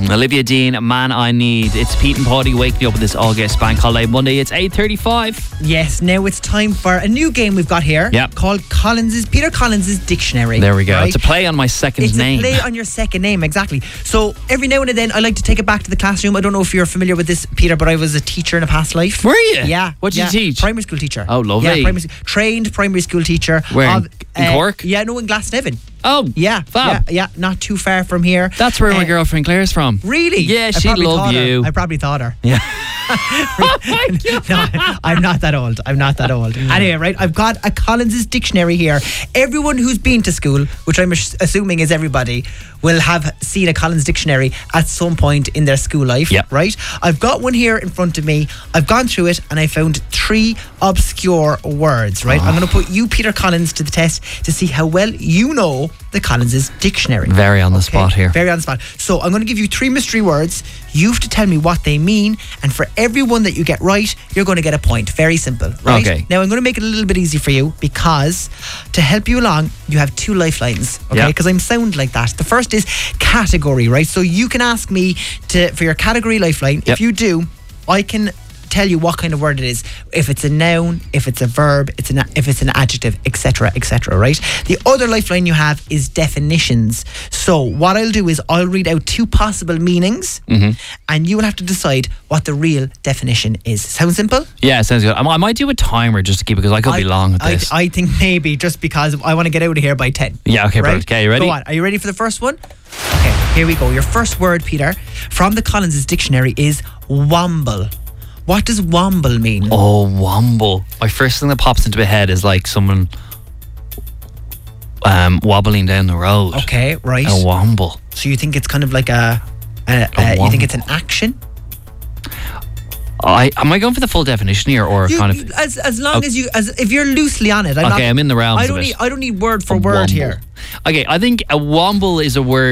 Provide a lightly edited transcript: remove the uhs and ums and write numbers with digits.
Olivia Dean, Man I Need. It's Pete and Paddy waking you up with this August Bank Holiday Monday. It's 8:35. Yes, now it's time for a new game we've got here. Yep. Called Peter Collins' Dictionary. There we go. Right? It's a play on my second name. It's a play on your second name, exactly. So every now and then I like to take it back to the classroom. I don't know if you're familiar with this, Peter, but I was a teacher in a past life. Were you? Yeah. What did you teach? Primary school teacher. Oh, lovely. Yeah, trained primary school teacher. Where, in Cork? Yeah, no, in Glasnevin. Oh, yeah, fab. Yeah, not too far from here. That's where my girlfriend Claire's from. Really? Yeah, she'd love you. I probably thought her. Yeah. No, I'm not that old. Anyway, right, I've got a Collins' Dictionary here. Everyone who's been to school, which I'm assuming is everybody, will have seen a Collins Dictionary at some point in their school life. Yep. Right? I've got one here in front of me. I've gone through it and I found 3 obscure words, right? I'm going to put you, Peter Collins, to the test to see how well you know the Collins' Dictionary. Very on the spot here. Very on the spot. So I'm going to give you 3 mystery words. You have to tell me what they mean, and for every one that you get right, you're going to get a point. Very simple, right? Okay. Now I'm going to make it a little bit easy for you because to help you along, you have 2 lifelines, okay? Because I'm sound like that. The first is category, right? So you can ask me for your category lifeline. Yep. If you do, I can tell you what kind of word it is. If it's a noun, if it's a verb, if it's an adjective, etc., right? The other lifeline you have is definitions. So what I'll do is I'll read out 2 possible meanings, and you will have to decide what the real definition is. Sound simple? Yeah, sounds good. I might do a timer just to keep it, because I could be long at this. I think maybe just because I want to get out of here by 10. Yeah, okay, right? bro. Okay, you ready? Go on. Are you ready for the first one? Okay, here we go. Your first word, Peter, from the Collins' Dictionary is womble. What does womble mean? Oh, womble. My first thing that pops into my head is like someone wobbling down the road. Okay, right. A womble. So you think it's kind of like you think it's an action? Am I going for the full definition here, or kind of as long as if you're loosely on it? I'm in the realms of it. I don't need word for word here. Okay, I think a womble is a word